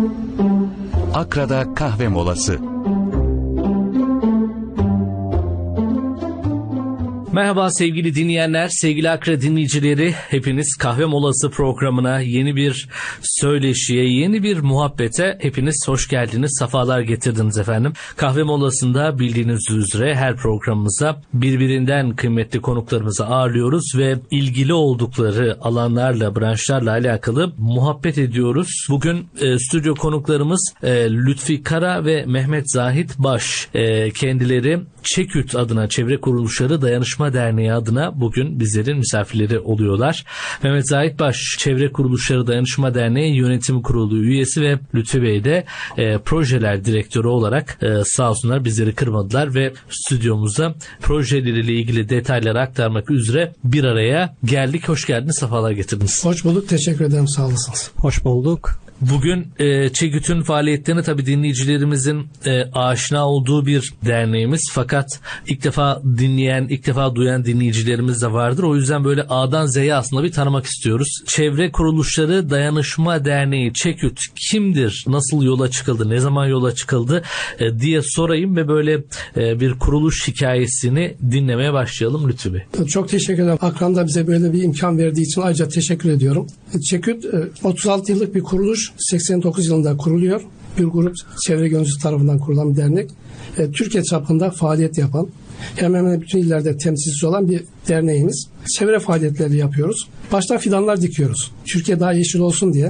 Akra'da kahve molası. Merhaba sevgili dinleyenler, sevgili Akra dinleyicileri. Hepiniz kahve molası programına, yeni bir söyleşiye, yeni bir muhabbete hepiniz hoş geldiniz, sefalar getirdiniz efendim. Kahve molasında bildiğiniz üzere her programımıza birbirinden kıymetli konuklarımızı ağırlıyoruz ve ilgili oldukları alanlarla, branşlarla alakalı muhabbet ediyoruz. Bugün stüdyo konuklarımız Lütfi Kara ve Mehmet Zahit Baş. Kendileri ÇEKÜT adına, Çevre Kuruluşları Dayanışma Derneği adına bugün bizlerin misafirleri oluyorlar. Mehmet Zahit Baş, Çevre Kuruluşları Dayanışma Derneği Yönetim Kurulu üyesi ve Lütfi Bey de projeler direktörü olarak sağ olsunlar bizleri kırmadılar ve stüdyomuzda projeleriyle ilgili detayları aktarmak üzere bir araya geldik. Hoş geldiniz, sefalar getirdiniz. Hoş bulduk, teşekkür ederim, sağ olasınız. Hoş bulduk. Bugün ÇEKÜT'ün faaliyetlerini tabii dinleyicilerimizin aşina olduğu bir derneğimiz. Fakat ilk defa dinleyen, ilk defa duyan dinleyicilerimiz de vardır. O yüzden böyle A'dan Z'ye aslında bir tanımak istiyoruz. Çevre Kuruluşları Dayanışma Derneği ÇEKÜT kimdir? Nasıl yola çıkıldı? Ne zaman yola çıkıldı? Diye sorayım ve böyle bir kuruluş hikayesini dinlemeye başlayalım Lütfü Bey. Çok teşekkür ederim. Akran da bize böyle bir imkan verdiği için ayrıca teşekkür ediyorum. ÇEKÜT 36 yıllık bir kuruluş. 89 yılında kuruluyor. Bir grup çevre gönüllüsü tarafından kurulan bir dernek. Türkiye çapında faaliyet yapan, hemen hemen bütün illerde temsilcisi olan bir derneğimiz. Çevre faaliyetleri yapıyoruz. Başta fidanlar dikiyoruz. Türkiye daha yeşil olsun diye.